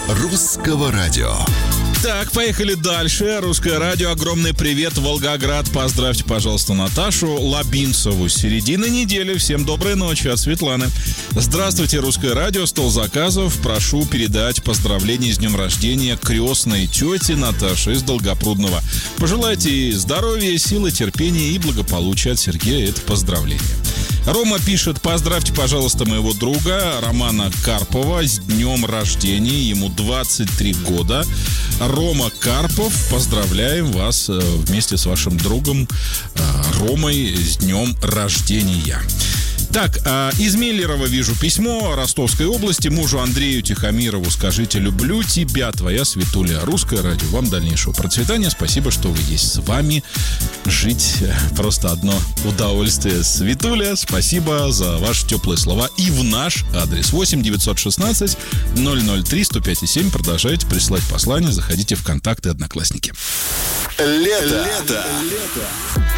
Русского радио. Так, поехали дальше. Русское радио. Огромный привет, Волгоград. Поздравьте, пожалуйста, Наташу Лабинцеву. С середины недели. Всем доброй ночи от Светланы. Здравствуйте, Русское радио. Стол заказов. Прошу передать поздравления с днем рождения крестной тете Наташи из Долгопрудного. Пожелайте здоровья, силы, терпения и благополучия от Сергея. Это поздравление. Рома пишет: поздравьте, пожалуйста, моего друга Романа Карпова с днем рождения. Ему 23 года. Рома Карпов, поздравляем вас вместе с вашим другом Ромой с днем рождения. Так, из Миллерово вижу письмо Ростовской области. Мужу Андрею Тихомирову скажите: люблю тебя, твоя Светуля. Русское радио. Вам дальнейшего процветания. Спасибо, что вы есть. С вами жить просто одно удовольствие. Светуля, спасибо за ваши теплые слова и в наш адрес. 8 916 003 105 7. Продолжайте присылать послания. Заходите в ВКонтакте, Одноклассники. Лето.